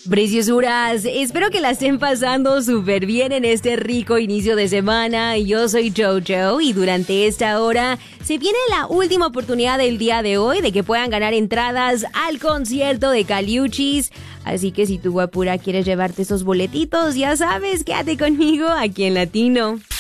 Preciosuras, espero que la estén pasando súper bien en este rico inicio de semana. Yo soy Jojo y durante esta hora se viene la última oportunidad del día de hoy de que puedan ganar entradas al concierto de Caliuchis. Así que si tu guapura quieres llevarte esos boletitos, ya sabes, quédate conmigo aquí en Latino.